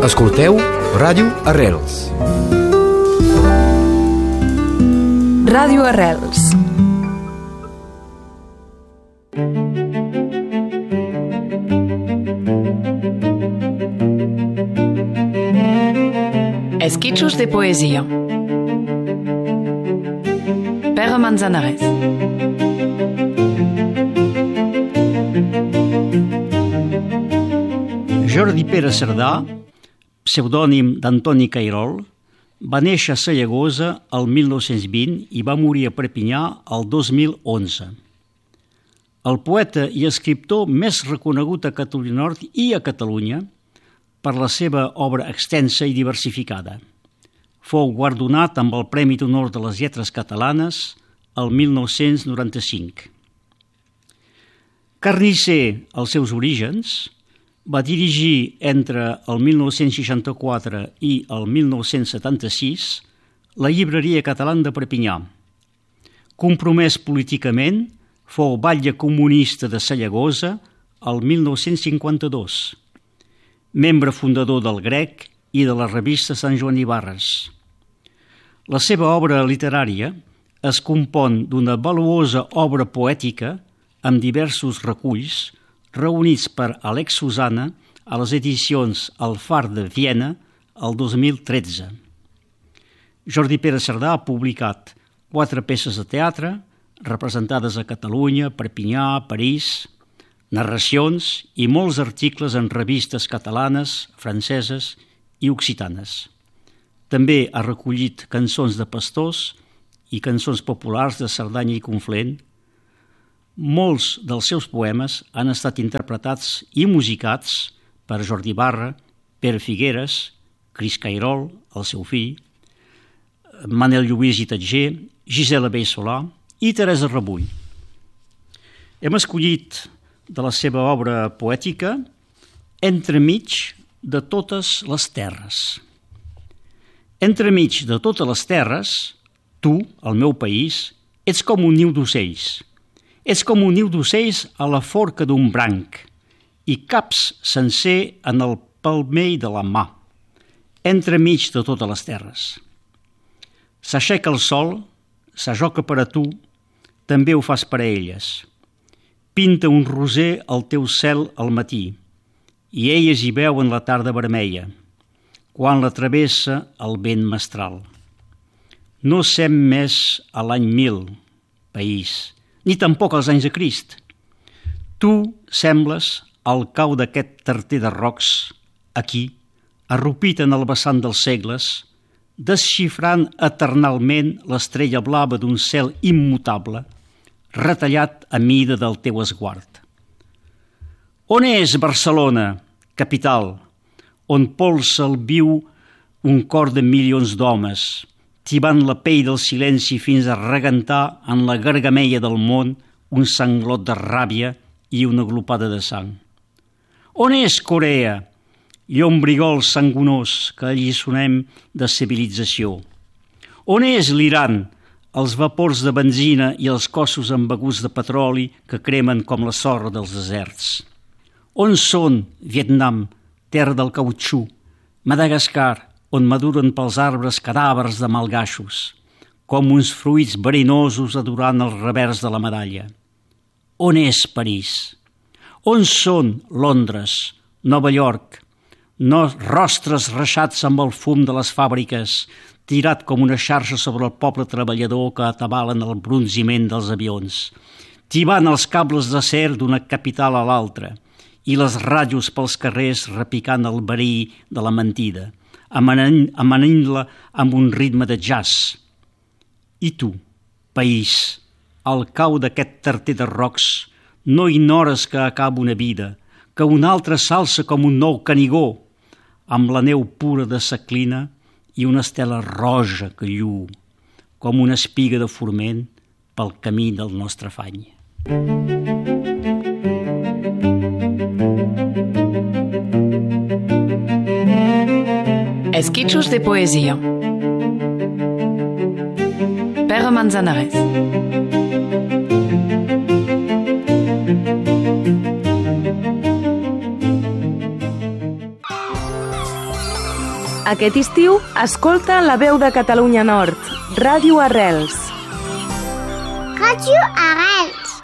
Escolteu Ràdio Arrels. Ràdio Arrels. Esquitxos de poesia. Pere Manzanares. Jordi Pere Cerdà, pseudònim d'Antoni Cairol, va néixer a Sallagosa el 1920 i va morir a Perpinyà el 2011. El poeta i escriptor més reconegut a Catalunya Nord i a Catalunya per la seva obra extensa i diversificada. Fou guardonat amb el Premi d'Honor de les Lletres Catalanes el 1995. Carnisser, als seus orígens, va dirigir entre el 1964 i el 1976 la Llibreria Catalana de Perpinyà. Compromès políticament, fou batlle comunista de Sallagosa el 1952, membre fundador del Grec i de la revista Sant Joan i Barres. La seva obra literària es compon d'una valuosa obra poètica amb diversos reculls reunits per Alex Susana a les edicions El Far de Viena el 2013. Jordi Pere Cerdà ha publicat 4 peces de teatre representades a Catalunya, Perpinyà, París, narracions i molts articles en revistes catalanes, franceses i occitanes. També ha recollit cançons de pastors i cançons populars de Cerdanya i Conflent. Molts dels seus poemes han estat interpretats i musicats per Jordi Barra, Pere Figueres, Cris Cairol, el seu fill, Manel Lluís i Tatger, Gisela Bey Solà i Teresa Rebull. Hem escollit de la seva obra poètica Entremig de totes les terres. Entremig de totes les terres, tu, el meu país, ets com un niu d'ocells. Ets com un niu d'ocells a la forca d'un branc i caps sencer en el palmell de la mà, entremig de totes les terres. S'aixeca el sol, s'ajoca per a tu, també ho fas per a elles. Pinta un roser al teu cel al matí i elles hi veuen la tarda vermella, quan la travessa el vent mestral. No sem més a l'any 1000, país, ni tampoc als anys de Crist. Tu sembles al cau d'aquest tarter de rocs, aquí, arrupit en el vessant dels segles, desxifrant eternalment l'estrella blava d'un cel immutable, retallat a mida del teu esguard. On és Barcelona, capital, on polsa el viu un cor de milions d'homes, tibant la pell del silenci fins a regentar en la gargamella del món un sanglot de ràbia i una glopada de sang? On és Corea, llombrigol sangonós que alliçonem de civilització? On és l'Iran, els vapors de benzina i els cossos embeguts de petroli que cremen com la sorra dels deserts? On són Vietnam, terra del cautxú, Madagascar, on maduren pels arbres cadàvers de malgaixos, com uns fruits verinosos adorant el revers de la medalla? On és París? On són Londres, Nova York, rostres reixats amb el fum de les fàbriques, tirat com una xarxa sobre el poble treballador que atabalen el brunziment dels avions, tibant els cables d'acer d'una capital a l'altra, i les rajos pels carrers repicant el verí de la mentida, amanint-la amb un ritme de jazz. I tu, país, al cau d'aquest tarter de rocs, no ignores que acaba una vida, que una altra s'alça com un nou Canigó, amb la neu pura de Saclina i una estela roja que lluu, com una espiga de forment pel camí del nostre afany. Esquitxos de poesia. Pere Manzanares. Aquest estiu, escolta La Veu de Catalunya Nord, Ràdio Arrels. Ràdio Arrels.